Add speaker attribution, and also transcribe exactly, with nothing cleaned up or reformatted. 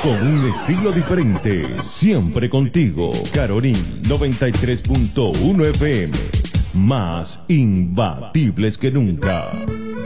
Speaker 1: con un estilo diferente, siempre contigo. Carolina noventa y tres punto uno F M, más imbatibles que nunca.